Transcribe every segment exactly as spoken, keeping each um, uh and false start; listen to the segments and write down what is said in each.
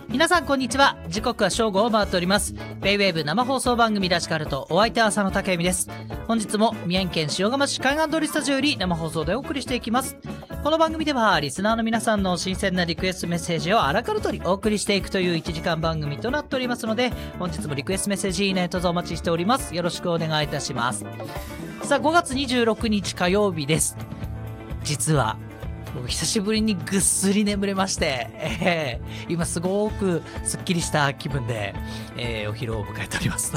皆さんこんにちは。時刻は正午を回っております。ベイウェーブ生放送番組ラジカルとお相手は浅野武美です。本日も宮城県塩釜市海岸通りスタジオより生放送でお送りしていきます。この番組ではリスナーの皆さんの新鮮なリクエストメッセージをあらかる通りお送りしていくといういちじかん番組となっておりますので、本日もリクエストメッセージいいねどうぞお待ちしております。よろしくお願いいたします。さあごがつにじゅうろくにち火曜日です。実は僕久しぶりにぐっすり眠れまして、えー、今すごくすっきりした気分で、えー、お昼を迎えております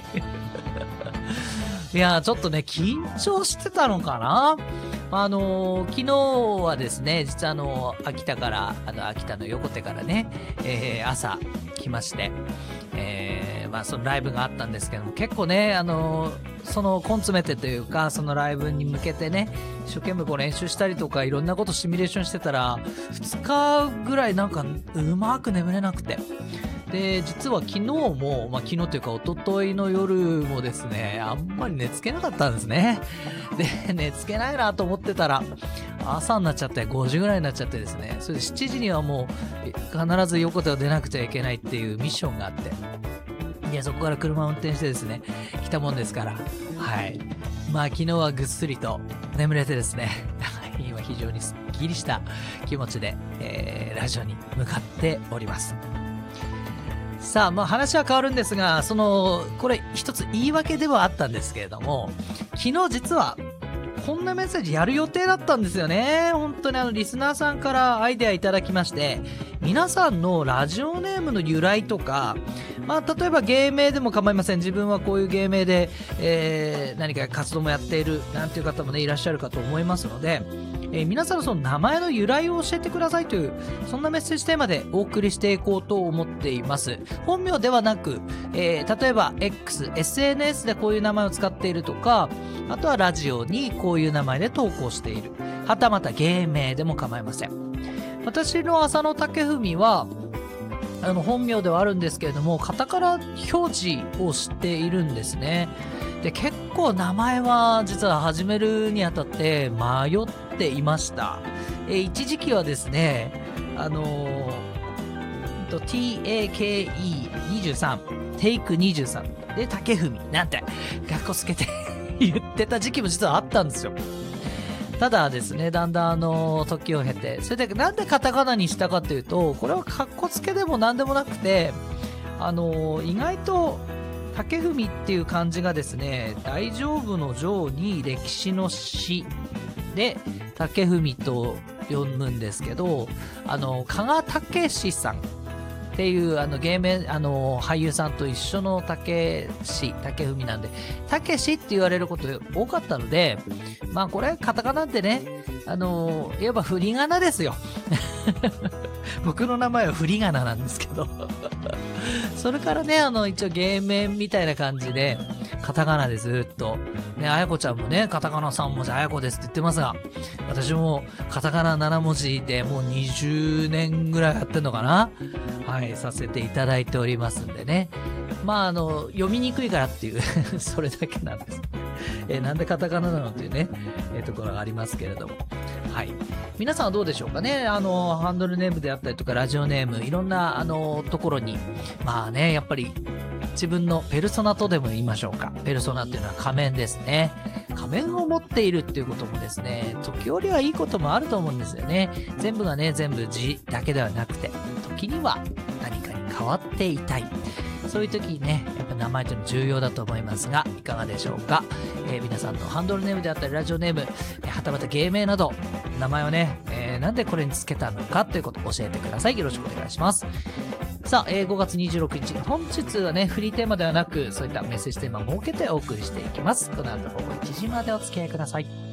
いやちょっとね緊張してたのかな。あのー、昨日はですね、実はあのー、秋田からあの秋田の横手からね、えー、朝来まして、えー、まあそのライブがあったんですけども、結構ねあのー、その根詰めてというかそのライブに向けてね一生懸命こう練習したりとかいろんなことシミュレーションしてたらふつかぐらいなんかうまく眠れなくて、で実は昨日も、まあ、昨日というか一昨日の夜もですねあんまり寝つけなかったんですね。で寝つけないなと思ってたら朝になっちゃってごじぐらいになっちゃってですね、それでしちじにはもう必ず横手を出なくちゃいけないっていうミッションがあって、いやそこから車を運転してですね来たもんですから、はいまあ昨日はぐっすりと眠れてですね今非常にすっきりした気持ちで、えー、ラジオに向かっております。さあまあ話は変わるんですが、そのこれ一つ言い訳ではあったんですけれども、昨日実はこんなメッセージやる予定だったんですよね。本当にあのリスナーさんからアイデアいただきまして、皆さんのラジオネームの由来とか、まあ例えば芸名でも構いません。自分はこういう芸名で、えー、何か活動もやっているなんていう方もねいらっしゃるかと思いますので、えー、皆さんのその名前の由来を教えてくださいというそんなメッセージテーマでお送りしていこうと思っています。本名ではなく、えー、例えば X、エスエヌエス でこういう名前を使っているとか、あとはラジオにこういう名前で投稿している、はたまた芸名でも構いません。私の浅野武文はあの本名ではあるんですけれども、カタカナ表示をしているんですね。で結構名前は実は始めるにあたって迷っていました。え一時期はですねあのー、ティーエーケーイーにじゅうさん テイクにじゅうさんで武文なんて学校つけて言ってた時期も実はあったんですよ。ただですね、だんだんあの時を経て、それでなんでカタカナにしたかというと、これはカッコつけでもなんでもなくて、あの意外と武文っていう漢字がですね、大丈夫の丈に歴史の史で武文と読むんですけど、あの加賀武史さんっていうあの芸名あの俳優さんと一緒の武史武文なんで、武史って言われること多かったので、まあこれカタカナってねあのいわば振り仮名ですよ僕の名前は振り仮名なんですけどそれからねあの一応芸名みたいな感じでカタカナでずっとね、あやこちゃんもねカタカナさん文字あやこですって言ってますが、私もカタカナなな文字でもうにじゅうねんぐらいやってんのかな、はいさせていただいておりますんでね、まああの読みにくいからっていうそれだけなんです。えー、なんでカタカナなのっていうね、えー、ところがありますけれども、はい皆さんはどうでしょうかね。あのハンドルネームであったりとかラジオネームいろんなあのところにまあねやっぱり自分のペルソナとでも言いましょうか。ペルソナっていうのは仮面ですね。仮面を持っているっていうこともですね時折はいいこともあると思うんですよね。全部がね全部字だけではなくて時には何かに変わっていたい、そういう時にねやっぱ名前というのは重要だと思いますが、いかがでしょうか。えー、皆さんのハンドルネームであったりラジオネーム、えー、はたまた芸名など名前をね、えー、なんでこれにつけたのかということを教えてください。よろしくお願いします。さあ、えー、ごがつにじゅうろくにち本日はねフリーテーマではなくそういったメッセージテーマを設けてお送りしていきます。この後午後いちじまでお付き合いください。